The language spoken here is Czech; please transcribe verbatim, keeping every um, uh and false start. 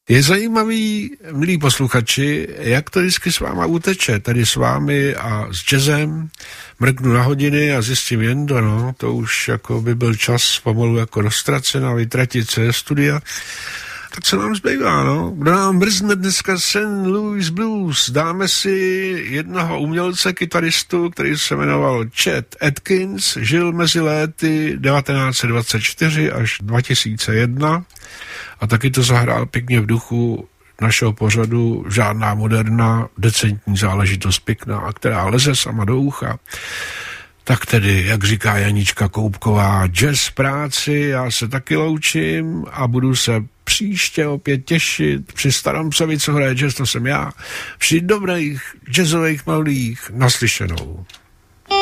Je zajímavý, milí posluchači, jak to vždycky s váma uteče, tady s vámi a s jazzem. Mrknu na hodiny a zjistím jendo, no, to už jako by byl čas pomalu jako roztracen a vytratit se ze studia. Tak co nám zbývá, no? Kdo nám mrzne dneska Saint Louis Blues? Dáme si jednoho umělce, kytaristu, který se jmenoval Chet Atkins, žil mezi léty devatenáct set dvacet čtyři až dva tisíce jedna a taky to zahrál pěkně v duchu našeho pořadu, žádná moderna, decentní záležitost pěkná, která leze sama do ucha. Tak tedy, jak říká Janička Koupková, jazz práci, já se taky loučím a budu se příště opět těšit při starém psovi, co hraje jazz, to jsem já, při dobrých jazzových melodích naslyšenou.